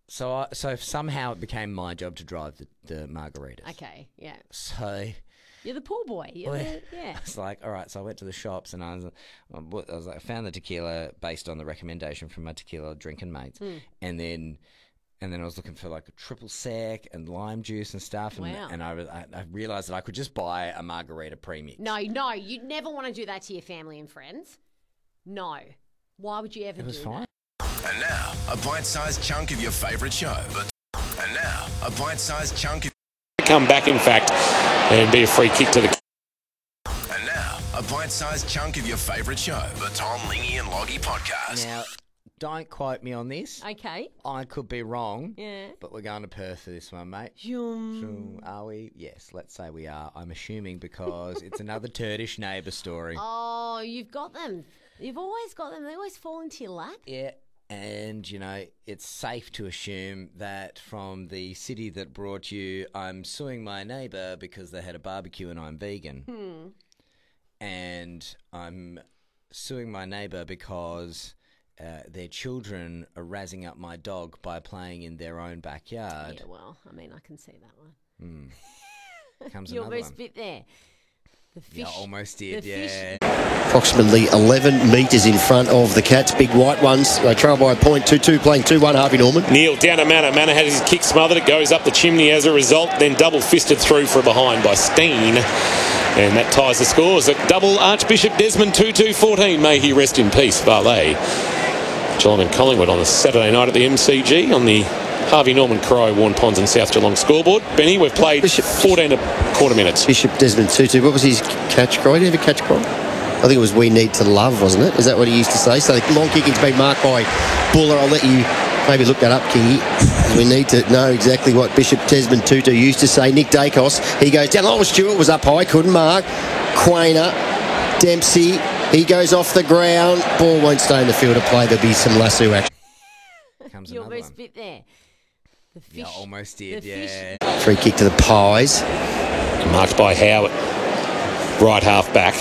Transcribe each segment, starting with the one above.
So somehow it became my job to drive the margaritas. Okay, yeah. So You're the pool boy. Yeah. it's like, all right. So I went to the shops and I was like, I found the tequila based on the recommendation from my tequila drinking mates, and then I was looking for like a triple sec and lime juice and stuff, and I realized that I could just buy a margarita premix. No, you'd never want to do that to your family and friends. No. Why would you ever do that? It was fine. And now, a bite-sized chunk of your favourite show. And now, a bite-sized chunk of... Come back, in fact, and be a free kick to the... And now, a bite-sized chunk of your favourite show. The Tom, Lingy and Loggy podcast. Now, don't quote me on this. Okay. I could be wrong. Yeah. But we're going to Perth for this one, mate. Are we? Yes, let's say we are. I'm assuming because it's another turdish neighbour story. Oh, you've got them. You've always got them. They always fall into your lap. Yeah. And, it's safe to assume that from the city that brought you, I'm suing my neighbour because they had a barbecue and I'm vegan. And I'm suing my neighbour because their children are razzing up my dog by playing in their own backyard. Yeah, well, I can see that one. Comes You another almost one. bit there. The fish. Yeah, almost did, the yeah. fish. Approximately 11 metres in front of the Cats, big white ones. They trail by a point, 2-2, playing 2-1, Harvey Norman. Neil down to Manor. Manor has his kick smothered. It goes up the chimney as a result. Then double-fisted through for a behind by Steen. And that ties the scores at double Archbishop Desmond 2-2-14. May he rest in peace, Varley. Geelong and Collingwood on the Saturday night at the MCG on the Harvey Norman Cry, Warren Ponds and South Geelong scoreboard. Benny, we've played 14 and a quarter minutes. Bishop Desmond 2-2. What was his catch cry? Did he have a catch cry? I think it was "We need to love," wasn't it? Is that what he used to say? So the long kicking's been marked by Buller. I'll let you maybe look that up, Kingy. We need to know exactly what Bishop Desmond 2-2 used to say. Nick Dacos, he goes down. Oh, Stewart was up high, couldn't mark. Quainer, Dempsey, he goes off the ground. Ball won't stay in the field of play. There'll be some lasso action. Comes You another almost one. bit there. The fish. Yeah, almost did, the yeah. fish. Free kick to the Pies. Marked by Howard. Right half back.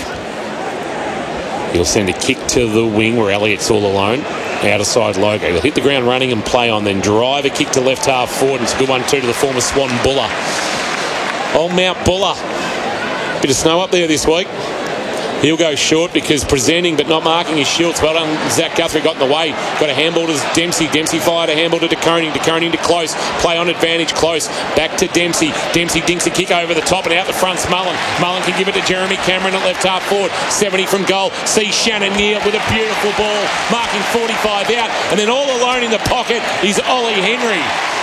He'll send a kick to the wing where Elliott's all alone. Outer side Logo. He'll hit the ground running and play on, then drive a kick to left half forward. It's a good one too to the former Swan Buller. Old Mount Buller. Bit of snow up there this week. He'll go short because presenting but not marking his shields. Well done, Zach Guthrie got in the way. Got a handball to Dempsey. Dempsey fired a handball to DeConing. DeConing to Close. Play on advantage, Close. Back to Dempsey. Dempsey dinks a kick over the top and out the front's Mullen. Mullen can give it to Jeremy Cameron at left half forward. 70 from goal. See Shannon Neal with a beautiful ball. Marking 45 out. And then all alone in the pocket is Ollie Henry.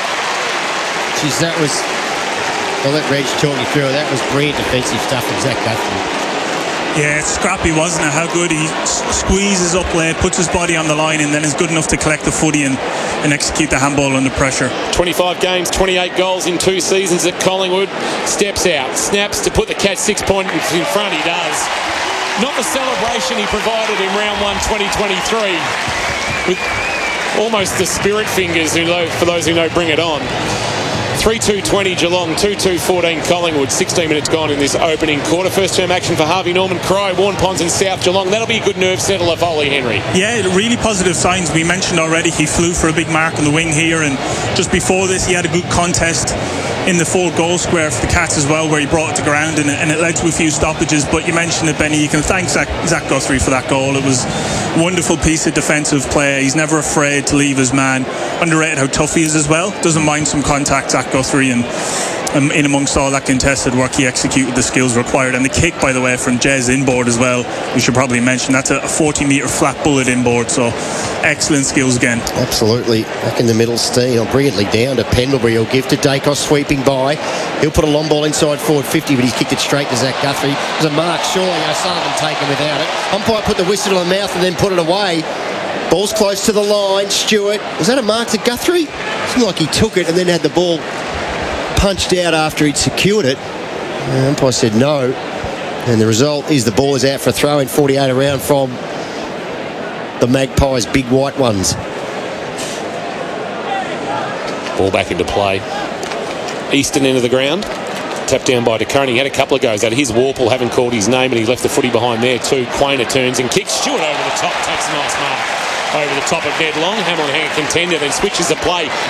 Jeez, that was... I'll let Reg talk you through it. That was brilliant defensive stuff from Zach Guthrie. Yeah, it's scrappy, wasn't it? How good he squeezes up there, puts his body on the line, and then is good enough to collect the footy and execute the handball under pressure. 25 games, 28 goals in 2 seasons at Collingwood. Steps out, snaps to put the Cats 6 points in front. He does. Not the celebration he provided in round 1 2023 with almost the spirit fingers, for those who know Bring It On. 3-2-20 Geelong, 2-2-14 Collingwood. 16 minutes gone in this opening quarter. First term action for Harvey Norman Cry, Warren Ponds and South Geelong. That'll be a good nerve settler for Ollie Henry. Yeah, really positive signs. We mentioned already he flew for a big mark on the wing here, and just before this he had a good contest in the full goal square for the Cats as well, where he brought it to ground and it led to a few stoppages. But you mentioned it, Benny. You can thank Zach Guthrie for that goal. It was a wonderful piece of defensive play. He's never afraid to leave his man. Underrated how tough he is as well. Doesn't mind some contact, Zach Guthrie, and in amongst all that contested work, he executed the skills required. And the kick, by the way, from Jez inboard as well, we should probably mention that's a 40-metre flat bullet inboard, so excellent skills again. Absolutely. Back in the middle, Steen brilliantly down to Pendlebury. He'll give to Dacos, sweeping by. He'll put a long ball inside forward 50, but he's kicked it straight to Zach Guthrie. There's a mark, surely O'Sullivan taken without it. Umpire put the whistle to the mouth and then put it away. Ball's close to the line. Stewart, was that a mark to Guthrie? It seemed like he took it and then had the ball punched out after he'd secured it. The umpire said no, and the result is the ball is out for a throw in. 48 around from the Magpies, big white ones. Ball back into play. Eastern end of the ground. Tapped down by DeConing. He had a couple of goes at it. Here's Warple, haven't called his name, and he left the footy behind there too. Quainer turns and kicks. Stewart over the top, takes a nice mark over the top of Ned Long. Hamlin Hanger contender, then switches the play.